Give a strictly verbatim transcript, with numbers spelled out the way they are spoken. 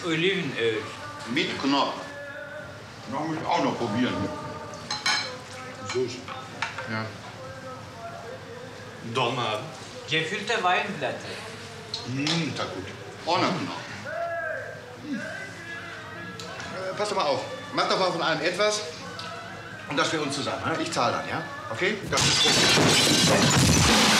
Olivenöl. Mit Knochen. Da muss ich auch noch probieren. Soße. Ja. Dolma. Gefüllte Weinblätter. Mmh, ist ja gut. Auch noch Knochen. Hm. Äh, pass doch mal auf. Mach doch mal von allem etwas. Und das für uns zusammen. Ne? Ich zahle dann, ja? Okay? Das ist gut.